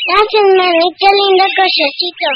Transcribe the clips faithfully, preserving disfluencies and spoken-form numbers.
Gracias, mami, qué lindo cochecito.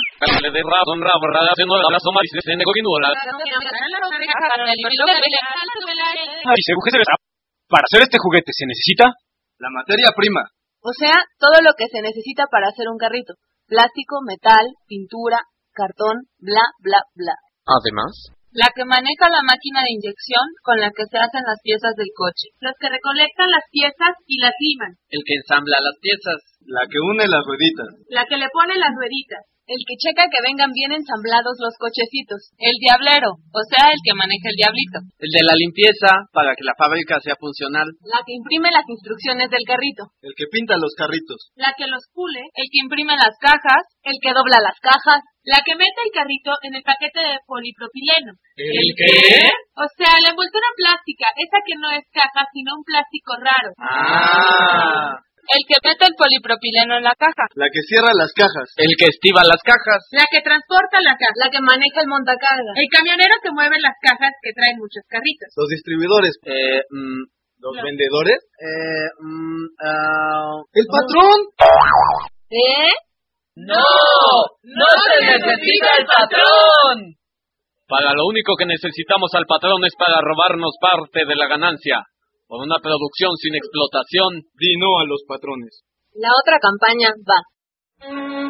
Ay, para hacer este juguete se necesita la materia prima. O sea, todo lo que se necesita para hacer un carrito. Plástico, metal, pintura, cartón, bla, bla, bla. Además, la que maneja la máquina de inyección con la que se hacen las piezas del coche. Los que recolectan las piezas y las liman. El que ensambla las piezas. La que une las rueditas. La que le pone las rueditas. El que checa que vengan bien ensamblados los cochecitos. El diablero, o sea, el que maneja el diablito. El de la limpieza, para que la fábrica sea funcional. La que imprime las instrucciones del carrito. El que pinta los carritos. La que los pule. El que imprime las cajas. El que dobla las cajas. La que mete el carrito en el paquete de polipropileno. ¿El qué? O sea, la envoltura plástica, esa que no es caja, sino un plástico raro. Ah. El que mete el polipropileno en la caja. La que cierra las cajas. El que estiva las cajas. La que transporta la caja. La que maneja el montacargas. El camionero que mueve las cajas que traen muchos carritos. Los distribuidores. Eh, mm, Los no. vendedores. Eh, mm, uh, El patrón. ¿Eh? ¡No! ¡No se necesita el patrón! Para lo único que necesitamos al patrón es para robarnos parte de la ganancia. Por una producción sin explotación. Di no a los patrones. La otra campaña va.